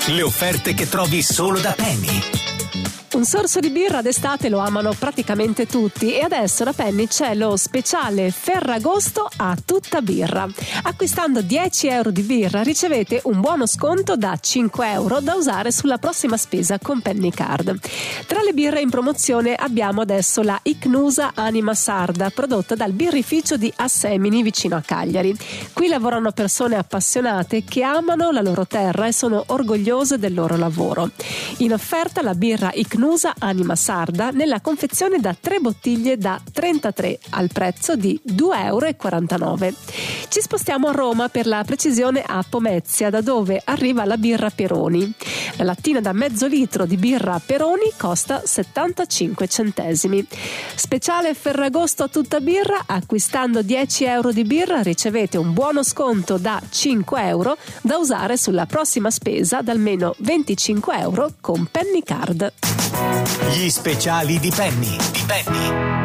Le offerte che trovi solo da Penny. Un sorso di birra d'estate lo amano praticamente tutti e adesso da Penny c'è lo speciale Ferragosto a tutta birra. Acquistando 10 euro di birra ricevete un buono sconto da 5 euro da usare sulla prossima spesa con Penny Card. Tra le birre in promozione abbiamo adesso la Icnusa Anima Sarda, prodotta dal birrificio di Assemini vicino a Cagliari. Qui lavorano persone appassionate che amano la loro terra e sono orgogliose del loro lavoro. In offerta la birra Icnusa Anima Sarda nella confezione da 3 bottiglie da 33 al prezzo di 2,49 euro. Ci spostiamo a Roma, per la precisione a Pomezia, da dove arriva la birra Peroni. La lattina da mezzo litro di birra Peroni costa 75 centesimi. Speciale Ferragosto a tutta birra: acquistando 10 euro di birra ricevete un buono sconto da 5 euro da usare sulla prossima spesa da almeno 25 euro con Penny Card. Gli speciali di Penny.